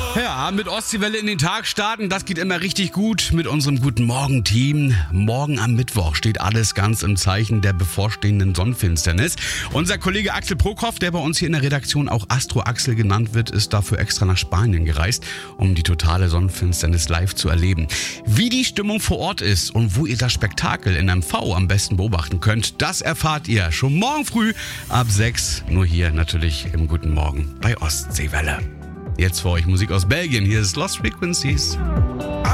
Ja, mit Ostseewelle in den Tag starten, das geht immer richtig gut mit unserem Guten Morgen-Team. Morgen am Mittwoch steht alles ganz im Zeichen der bevorstehenden Sonnenfinsternis. Unser Kollege Axel Prokop, der bei uns hier in der Redaktion auch Astro Axel genannt wird, ist dafür extra nach Spanien gereist, um die totale Sonnenfinsternis live zu erleben. Wie die Stimmung vor Ort ist und wo ihr das Spektakel in MV am besten beobachten könnt, das erfahrt ihr schon morgen früh ab 6. Nur hier natürlich im Guten Morgen bei Ostseewelle. Jetzt für euch Musik aus Belgien. Hier ist Lost Frequencies.